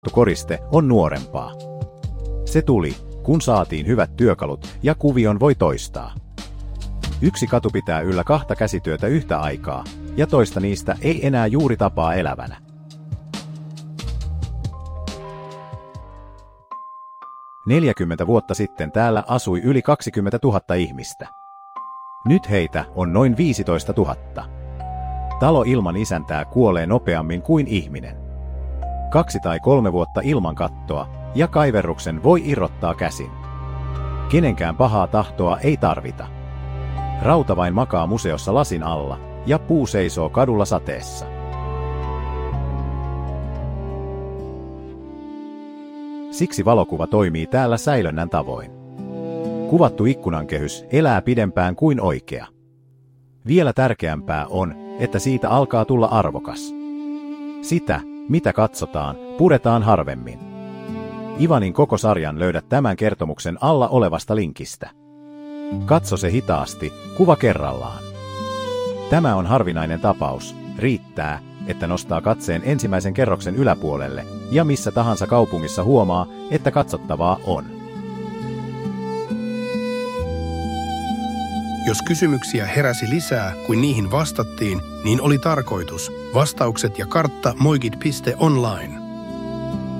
koriste on nuorempaa. Se tuli, kun saatiin hyvät työkalut ja kuvion voi toistaa. Yksi katu pitää yllä 2 käsityötä yhtä aikaa, ja toista niistä ei enää juuri tapaa elävänä. – 40 vuotta sitten täällä asui yli 20 000 ihmistä. Nyt heitä on noin 15 000. Talo ilman isäntää kuolee nopeammin kuin ihminen. 2 tai 3 vuotta ilman kattoa, ja kaiverruksen voi irrottaa käsin. Kenenkään pahaa tahtoa ei tarvita. Rauta vain makaa museossa lasin alla, ja puu seisoo kadulla sateessa. Siksi valokuva toimii täällä säilönnän tavoin. Kuvattu ikkunankehys elää pidempään kuin oikea. Vielä tärkeämpää on, että siitä alkaa tulla arvokas. Sitä, mitä katsotaan, puretaan harvemmin. Ivanin koko sarjan löydät tämän kertomuksen alla olevasta linkistä. Katso se hitaasti, kuva kerrallaan. Tämä on harvinainen tapaus, riittää, että nostaa katseen ensimmäisen kerroksen yläpuolelle, ja missä tahansa kaupungissa huomaa, että katsottavaa on. Jos kysymyksiä heräsi lisää kuin niihin vastattiin, niin oli tarkoitus. Vastaukset ja kartta moigit.online.